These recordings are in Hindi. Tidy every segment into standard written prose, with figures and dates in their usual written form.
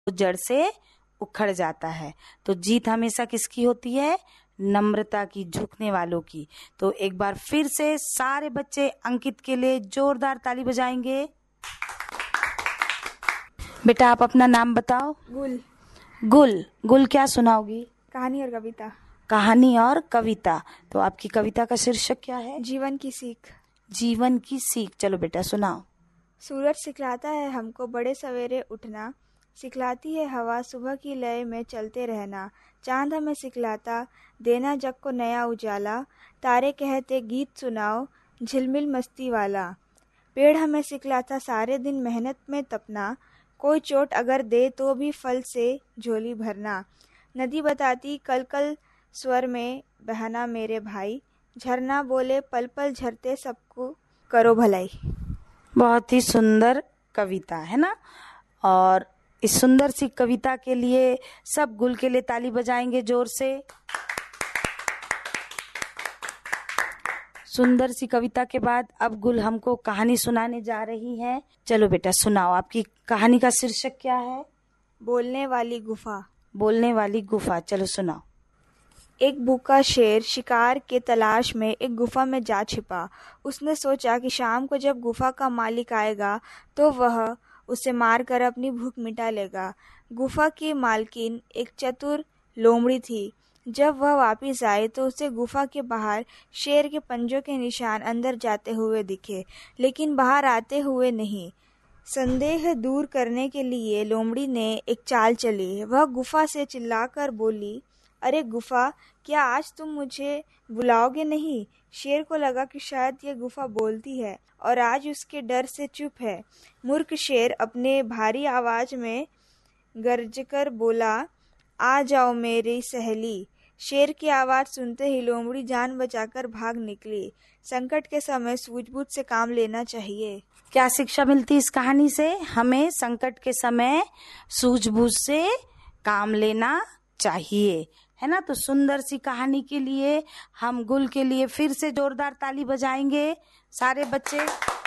जड़ से उखड़ जाता है। तो जीत हमेशा किसकी होती है? नम्रता की, झुकने वालों की। तो एक बार फिर से सारे बच्चे अंकित के लिए जोरदार ताली बजाएंगे। बेटा आप अपना नाम बताओ। गुल। गुल, गुल क्या सुनाओगी? कहानी और कविता। कहानी और कविता। तो आपकी कविता का शीर्षक क्या है? जीवन की सीख। जीवन की सीख। चलो बेटा सुनाओ। सूरज सिखलाता है हमको बड़े सवेरे उठना, सिखलाती है हवा सुबह की लय में चलते रहना। चांद हमें सिखलाता देना जग को नया उजाला, तारे कहते गीत सुनाओ झिलमिल मस्ती वाला। पेड़ हमें सिखलाता सारे दिन मेहनत में तपना, कोई चोट अगर दे तो भी फल से झोली भरना। नदी बताती कल कल स्वर में बहना मेरे भाई, झरना बोले पल पल झरते सबको करो भलाई। बहुत ही सुंदर कविता है ना। और इस सुंदर सी कविता के लिए सब गुल के लिए ताली बजाएंगे जोर से। सुंदर सी कविता के बाद अब गुल हमको कहानी सुनाने जा रही है। चलो बेटा सुनाओ, आपकी कहानी का शीर्षक क्या है? बोलने वाली गुफा। बोलने वाली गुफा। चलो सुनाओ। एक भूखा शेर शिकार के तलाश में एक गुफा में जा छिपा। उसने सोचा कि शाम को जब गुफा का मालिक आएगा तो वह उसे मारकर अपनी भूख मिटा लेगा। गुफा की मालकिन एक चतुर लोमड़ी थी। जब वह वापस आई तो उसे गुफा के बाहर शेर के पंजों के निशान अंदर जाते हुए दिखे, लेकिन बाहर आते हुए नहीं। संदेह दूर करने के लिए लोमड़ी ने एक चाल चली। वह गुफा से चिल्लाकर बोली, अरे गुफा, क्या आज तुम मुझे बुलाओगे नहीं? शेर को लगा कि शायद ये गुफा बोलती है और आज उसके डर से चुप है। मूर्ख शेर अपने भारी आवाज में गरजकर बोला, आ जाओ मेरी सहेली। शेर की आवाज सुनते ही लोमड़ी जान बचाकर भाग निकली। संकट के समय सूझबूझ से काम लेना चाहिए। क्या शिक्षा मिलती इस कहानी से? हमें संकट के समय सूझबूझ से काम लेना चाहिए, है ना। तो सुंदर सी कहानी के लिए हम गुल के लिए फिर से जोरदार ताली बजाएंगे सारे बच्चे।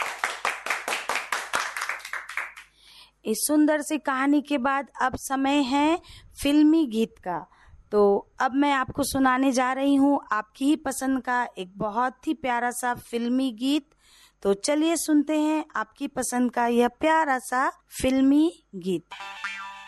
इस सुंदर सी कहानी के बाद अब समय है फिल्मी गीत का। तो अब मैं आपको सुनाने जा रही हूँ आपकी ही पसंद का एक बहुत ही प्यारा सा फिल्मी गीत। तो चलिए सुनते हैं आपकी पसंद का यह प्यारा सा फिल्मी गीत।